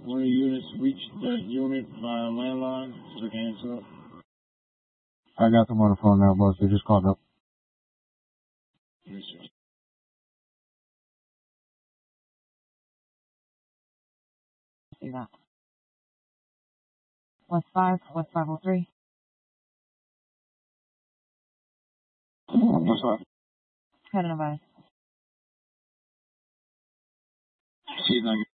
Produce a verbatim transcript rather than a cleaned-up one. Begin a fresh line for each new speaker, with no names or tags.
One of the units reached that unit via landline, so they can answer up.
I got them on the phone now, boss. They just called up.
Yes, sir.
See that. West five, West five oh three.
What's up?
Head and advice.
See you, thank you.